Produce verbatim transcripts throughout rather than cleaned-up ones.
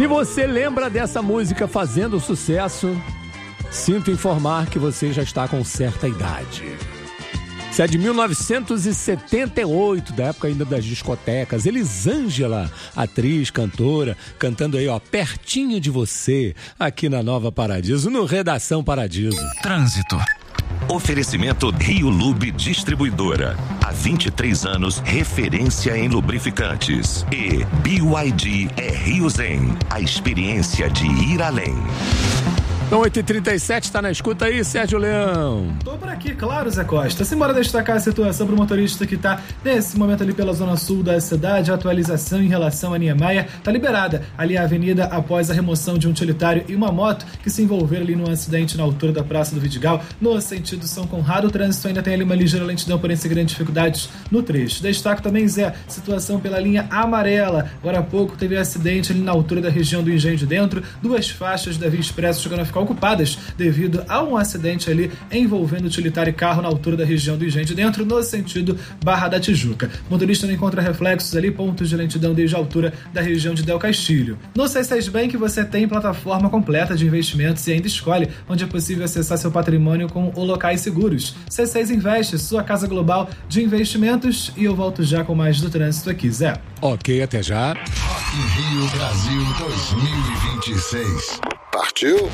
Se você lembra dessa música fazendo sucesso, sinto informar que você já está com certa idade. Isso é de mil novecentos e setenta e oito, da época ainda das discotecas. Elisângela, atriz, cantora, cantando aí, ó, pertinho de você, aqui na Nova Paradiso, no Redação Paradiso. Trânsito. Oferecimento Rio Lube Distribuidora. Há vinte e três anos, referência em lubrificantes. E B Y D é Rio Zen, a experiência de ir além. Então, oito e trinta e sete, tá na escuta aí, Sérgio Leão? Tô por aqui, claro, Zé Costa. Simbora destacar a situação pro motorista que tá nesse momento ali pela zona sul da cidade. A atualização em relação a Niemeyer tá liberada. Ali a avenida após a remoção de um utilitário e uma moto que se envolveram ali num acidente na altura da Praça do Vidigal, no sentido São Conrado. O trânsito ainda tem ali uma ligeira lentidão, porém sem grandes dificuldades no trecho. Destaco também, Zé, situação pela linha amarela. Agora há pouco teve acidente ali na altura da região do Engenho de Dentro. Duas faixas da Via Expresso chegando a ficar ocupadas devido a um acidente ali envolvendo utilitário e carro na altura da região do Engenho de Dentro, no sentido Barra da Tijuca. O motorista não encontra reflexos ali, pontos de lentidão desde a altura da região de Del Castilho. No C seis Bank você tem plataforma completa de investimentos e ainda escolhe onde é possível acessar seu patrimônio com o Locais Seguros. C seis Investe, sua casa global de investimentos, e eu volto já com mais do trânsito aqui, Zé. Ok, até já. Rock in Rio Brasil dois mil e vinte e seis. Partiu?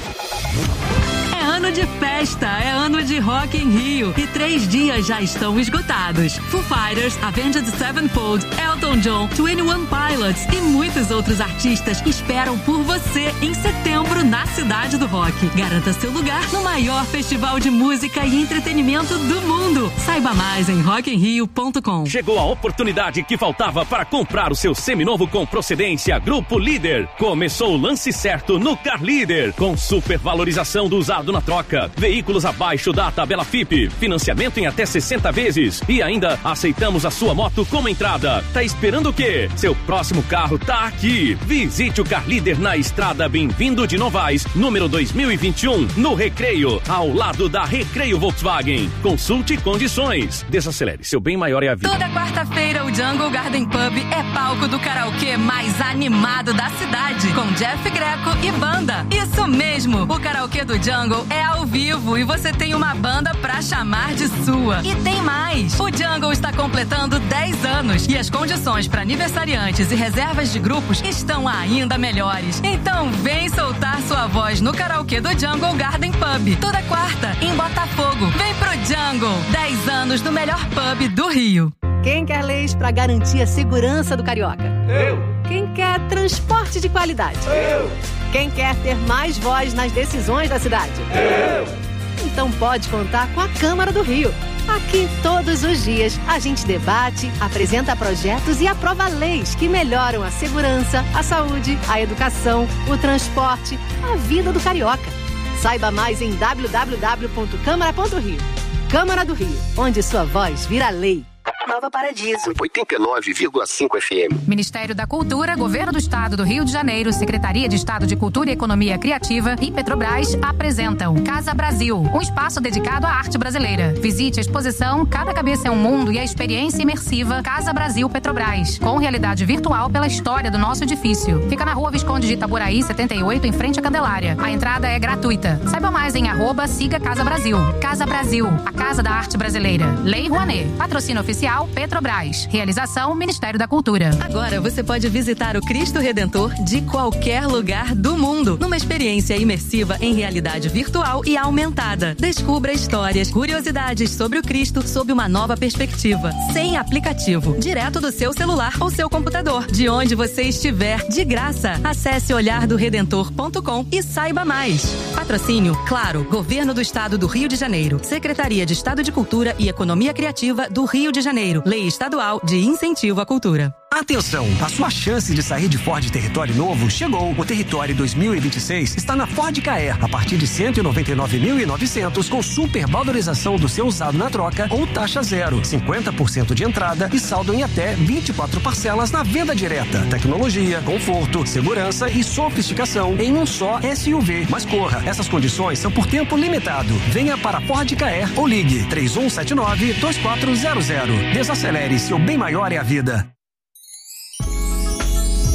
É ano de festa, é ano de Rock in Rio e três dias já estão esgotados. Foo Fighters, Avenged Sevenfold, Elton John, Twenty One Pilots e muitos outros artistas esperam por você em setembro na Cidade do Rock. Garanta seu lugar no maior festival de música e entretenimento do mundo. Saiba mais em rock in rio ponto com. Chegou a oportunidade que faltava para comprar o seu seminovo com procedência Grupo Líder. Começou o lance certo no Car Líder, com supervalorização do usado na troca, veículos abaixo da tabela F I P, financiamento em até sessenta vezes e ainda aceitamos a sua moto como entrada. Tá esperando o quê? Seu próximo carro tá aqui. Visite o Car Líder na estrada Bem-vindo de Novaes, número dois mil e vinte e um, no Recreio, ao lado da Recreio Volkswagen. Consulte condições. Desacelere, seu bem maior é a vida. Toda quarta-feira o Jungle Garden Pub é palco do karaokê mais animado da cidade, com Jeff Greco e banda. Isso mesmo, o karaokê do Jungle é ao vivo e você tem uma banda pra chamar de sua. E tem mais! O Jungle está completando dez anos e as condições para aniversariantes e reservas de grupos estão ainda melhores. Então vem soltar sua voz no karaokê do Jungle Garden Pub, toda quarta, em Botafogo. Vem pro Jungle! dez anos do melhor pub do Rio. Quem quer leis para garantir a segurança do carioca? Eu! Quem quer transporte de qualidade? Eu! Quem quer ter mais voz nas decisões da cidade? Eu! Então pode contar com a Câmara do Rio. Aqui, todos os dias, a gente debate, apresenta projetos e aprova leis que melhoram a segurança, a saúde, a educação, o transporte, a vida do carioca. Saiba mais em w w w ponto câmara ponto rio. Câmara do Rio, onde sua voz vira lei. Nova Paradiso. oitenta e nove vírgula cinco F M. Ministério da Cultura, Governo do Estado do Rio de Janeiro, Secretaria de Estado de Cultura e Economia Criativa e Petrobras apresentam Casa Brasil, um espaço dedicado à arte brasileira. Visite a exposição Cada Cabeça é um Mundo e a experiência imersiva Casa Brasil Petrobras, com realidade virtual pela história do nosso edifício. Fica na Rua Visconde de Itaboraí, setenta e oito, em frente à Candelária. A entrada é gratuita. Saiba mais em arroba siga Casa Brasil. Casa Brasil, a Casa da Arte Brasileira. Lei Rouanet. Patrocínio oficial Petrobras. Realização Ministério da Cultura. Agora você pode visitar o Cristo Redentor de qualquer lugar do mundo, numa experiência imersiva em realidade virtual e aumentada. Descubra histórias, curiosidades sobre o Cristo sob uma nova perspectiva, sem aplicativo, direto do seu celular ou seu computador, de onde você estiver, de graça. Acesse olhar do redentor ponto com e saiba mais. Patrocínio, claro, Governo do Estado do Rio de Janeiro, Secretaria de Estado de Cultura e Economia Criativa do Rio de Janeiro. Lei Estadual de Incentivo à Cultura. Atenção, a sua chance de sair de Ford Território novo chegou. O Território dois mil e vinte e seis está na Ford Ka a partir de cento e noventa e nove mil e novecentos com super valorização do seu usado na troca ou taxa zero, cinquenta por cento de entrada e saldo em até vinte e quatro parcelas na venda direta. Tecnologia, conforto, segurança e sofisticação em um só S U V. Mas corra, essas condições são por tempo limitado. Venha para Ford Ka ou ligue três um sete nove, dois quatro zero zero. Desacelere, seu bem maior é a vida.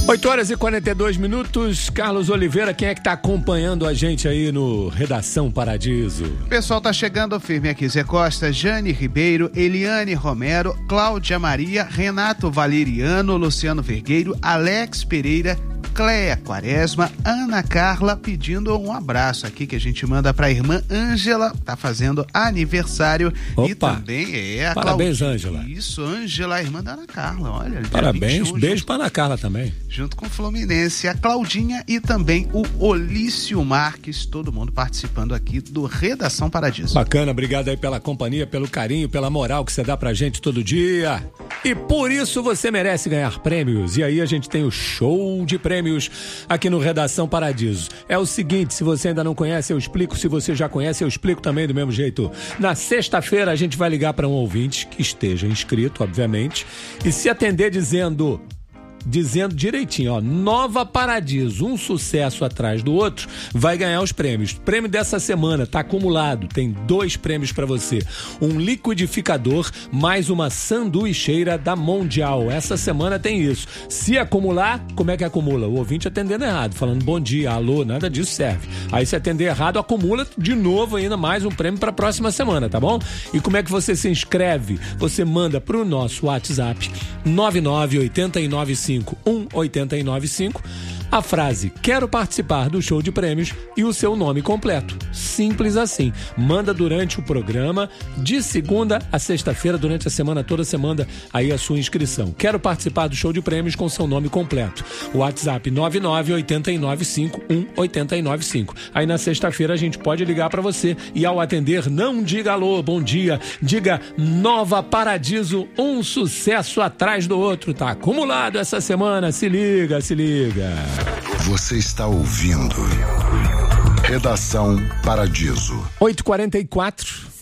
oito horas e quarenta e dois minutos. Carlos Oliveira, quem é que tá acompanhando a gente aí no Redação Paradiso? O pessoal tá chegando firme aqui. Zé Costa, Jane Ribeiro, Eliane Romero, Cláudia Maria, Renato Valeriano, Luciano Vergueiro, Alex Pereira, Cléia Quaresma, Ana Carla pedindo um abraço aqui que a gente manda pra irmã Ângela, tá fazendo aniversário. Opa. E também é a Parabéns, Claudinha. Ângela. Isso, Ângela, irmã da Ana Carla, olha. Parabéns, vinte e um, beijo junto, pra Ana Carla também. Junto com o Fluminense, a Claudinha e também o Olício Marques, todo mundo participando aqui do Redação Paradiso. Bacana, obrigado aí pela companhia, pelo carinho, pela moral que você dá pra gente todo dia. E por isso você merece ganhar prêmios. E aí a gente tem o show de prêmios aqui no Redação Paradiso. É o seguinte, se você ainda não conhece, eu explico. Se você já conhece, eu explico também do mesmo jeito. Na sexta-feira a gente vai ligar para um ouvinte que esteja inscrito, obviamente, e se atender dizendo... dizendo direitinho, ó, Nova Paradiso, um sucesso atrás do outro, vai ganhar os prêmios. O prêmio dessa semana tá acumulado, tem dois prêmios para você. Um liquidificador mais uma sanduicheira da Mondial. Essa semana tem isso. Se acumular, como é que acumula? O ouvinte atendendo errado, falando bom dia, alô, nada disso serve. Aí se atender errado, acumula de novo ainda mais um prêmio para a próxima semana, tá bom? E como é que você se inscreve? Você manda pro nosso WhatsApp nove nove oito nove cinco um oito nove cinco a frase "Quero participar do show de prêmios" e o seu nome completo. Simples assim. Manda durante o programa, de segunda a sexta-feira, durante a semana toda, você manda aí a sua inscrição. Quero participar do show de prêmios com seu nome completo. WhatsApp nove nove oito nove cinco um oito nove cinco. Aí na sexta-feira a gente pode ligar para você e ao atender, não diga alô, bom dia, diga Nova Paradiso, um sucesso atrás do outro. Tá acumulado essa semana, se liga, se liga. Você está ouvindo Redação Paradiso. oito e quarenta e quatro.